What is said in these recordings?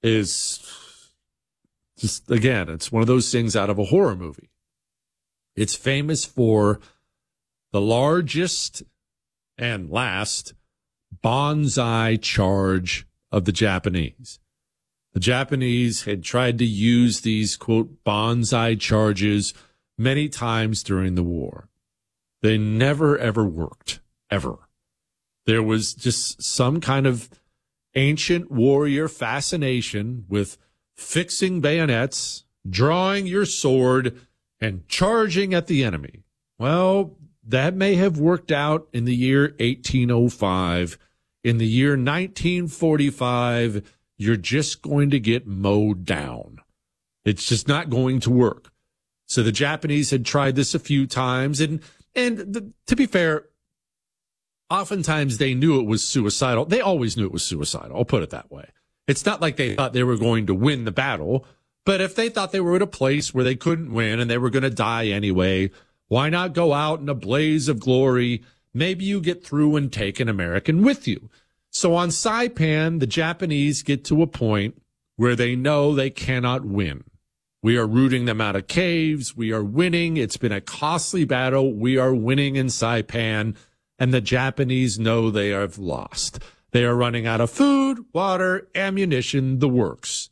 is just, again, it's one of those things out of a horror movie. It's famous for the largest and last banzai charge of the Japanese. The Japanese had tried to use these, quote, banzai charges many times during the war. They never, ever worked, ever. There was just some kind of ancient warrior fascination with fixing bayonets, drawing your sword, and charging at the enemy. Well, that may have worked out in the year 1805. In the year 1945, you're just going to get mowed down. It's just not going to work. So the Japanese had tried this a few times, and to be fair, oftentimes they knew it was suicidal. They always knew it was suicidal. I'll put it that way. It's not like they thought they were going to win the battle, but if they thought they were at a place where they couldn't win and they were going to die anyway, why not go out in a blaze of glory? Maybe you get through and take an American with you. So on Saipan, the Japanese get to a point where they know they cannot win. We are rooting them out of caves. We are winning. It's been a costly battle. We are winning in Saipan, and the Japanese know they have lost. They are running out of food, water, ammunition, the works.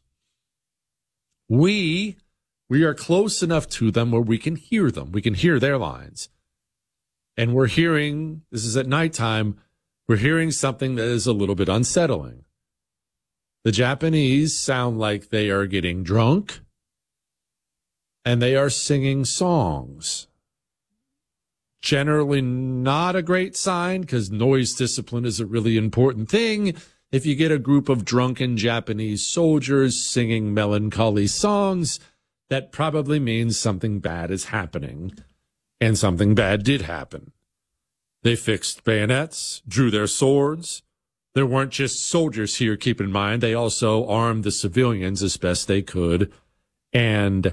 We are close enough to them where we can hear them. We can hear their lines. And we're hearing, this is at nighttime, we're hearing something that is a little bit unsettling. The Japanese sound like they are getting drunk, and they are singing songs. Generally not a great sign, because noise discipline is a really important thing. If you get a group of drunken Japanese soldiers singing melancholy songs, that probably means something bad is happening, and something bad did happen. They fixed bayonets, drew their swords. There weren't just soldiers here, keep in mind. They also armed the civilians as best they could, and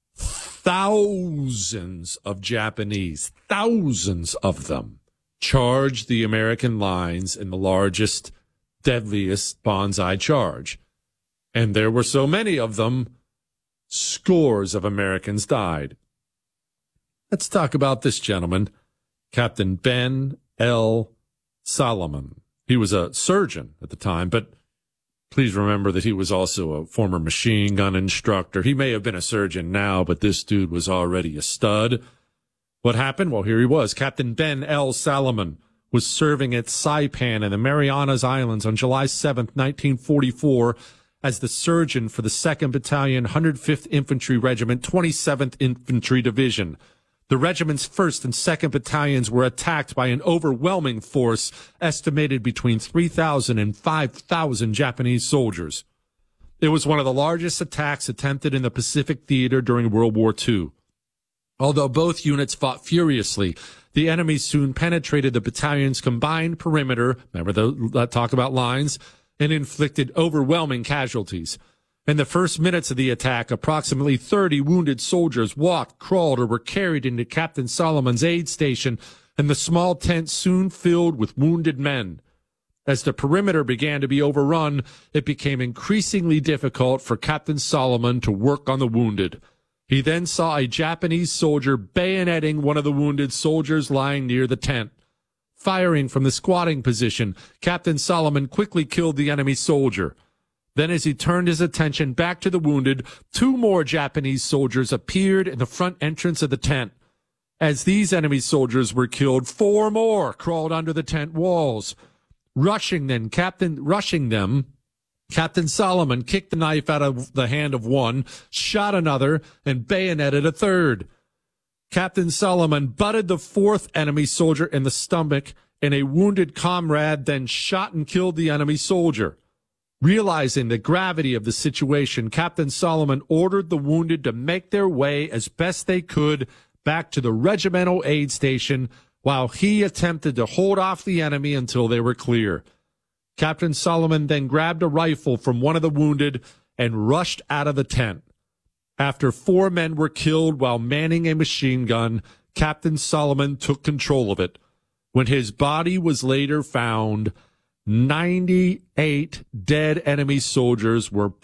thousands of Japanese, thousands of them, charged the American lines in the largest, deadliest banzai charge. And there were so many of them, scores of Americans died. Let's talk about this gentleman, Captain Ben L. Solomon. He was a surgeon at the time, but please remember that he was also a former machine gun instructor. He may have been a surgeon now, but this dude was already a stud. What happened? Well, here he was. Captain Ben L. Solomon was serving at Saipan in the Marianas Islands on July 7th, 1944, as the surgeon for the 2nd Battalion, 105th Infantry Regiment, 27th Infantry Division. The regiment's 1st and 2nd Battalions were attacked by an overwhelming force estimated between 3,000 and 5,000 Japanese soldiers. It was one of the largest attacks attempted in the Pacific Theater during World War II. Although both units fought furiously, the enemy soon penetrated the battalion's combined perimeter, remember that talk about lines, and inflicted overwhelming casualties. In the first minutes of the attack, approximately 30 wounded soldiers walked, crawled, or were carried into Captain Solomon's aid station, and the small tent soon filled with wounded men. As the perimeter began to be overrun, it became increasingly difficult for Captain Solomon to work on the wounded. He then saw a Japanese soldier bayoneting one of the wounded soldiers lying near the tent. Firing from the squatting position, Captain Solomon quickly killed the enemy soldier. Then, as he turned his attention back to the wounded, 2 more Japanese soldiers appeared in the front entrance of the tent. As these enemy soldiers were killed, 4 more crawled under the tent walls. Rushing them, Captain Solomon kicked the knife out of the hand of one, shot another, and bayoneted a third. Captain Solomon butted the 4th enemy soldier in the stomach, and a wounded comrade then shot and killed the enemy soldier. Realizing the gravity of the situation, Captain Solomon ordered the wounded to make their way as best they could back to the regimental aid station while he attempted to hold off the enemy until they were clear. Captain Solomon then grabbed a rifle from one of the wounded and rushed out of the tent. After 4 men were killed while manning a machine gun, Captain Solomon took control of it. When his body was later found, 98 dead enemy soldiers were